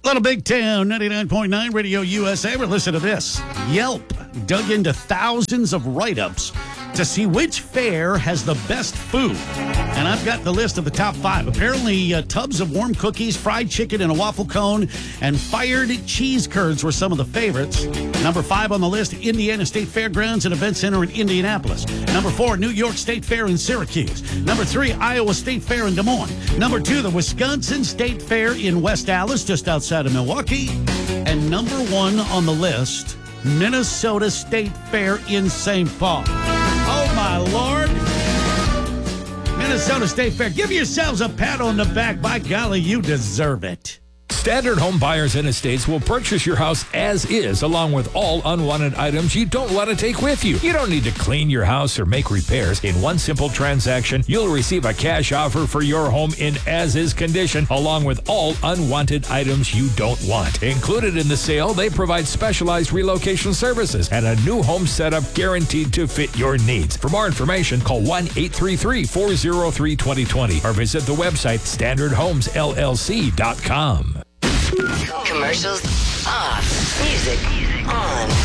Little Big Town, 99.9 Radio USA. We're listening to this. Yelp dug into thousands of write-ups to see which fair has the best food. And I've got the list of the top 5. Apparently, tubs of warm cookies, fried chicken in a waffle cone, and fired cheese curds were some of the favorites. Number 5 on the list, Indiana State Fairgrounds and Event Center in Indianapolis. Number 4, New York State Fair in Syracuse. Number 3, Iowa State Fair in Des Moines. Number 2, the Wisconsin State Fair in West Allis, just outside of Milwaukee. And number 1 on the list, Minnesota State Fair in St. Paul. Oh, my Lord. Minnesota State Fair. Give yourselves a pat on the back. By golly, you deserve it. Standard Home Buyers and Estates will purchase your house as is, along with all unwanted items you don't want to take with you. You don't need to clean your house or make repairs. In one simple transaction, you'll receive a cash offer for your home in as-is condition, along with all unwanted items you don't want. Included in the sale, they provide specialized relocation services and a new home setup guaranteed to fit your needs. For more information, call 1-833-403-2020 or visit the website standardhomesllc.com. Commercials off. Music on.